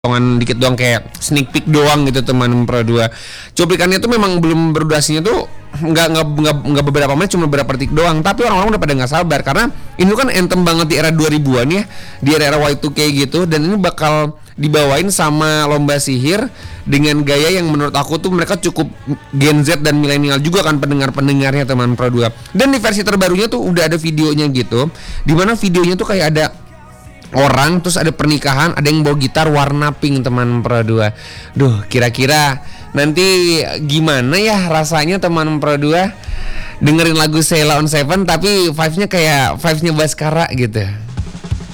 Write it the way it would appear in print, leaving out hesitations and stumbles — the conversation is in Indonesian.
potongan dikit doang kayak sneak peek doang gitu teman Pro 2. Cuplikannya tuh memang belum berdurasinya tuh nggak beberapa menit, cuma beberapa detik doang. Tapi orang-orang udah pada nggak sabar karena ini kan anthem banget di era 2000-an ya, di era Y2K gitu, dan ini bakal dibawain sama lomba sihir dengan gaya yang menurut aku tuh mereka cukup Gen Z dan milenial juga kan pendengarnya teman Pro 2. Dan di versi terbarunya tuh udah ada videonya gitu, dimana videonya tuh kayak ada orang, terus ada pernikahan, ada yang bawa gitar warna pink teman Pro 2. Duh, kira-kira nanti gimana ya rasanya teman Pro 2 dengerin lagu Sheila on 7 tapi vibes-nya kayak vibes-nya Baskara gitu.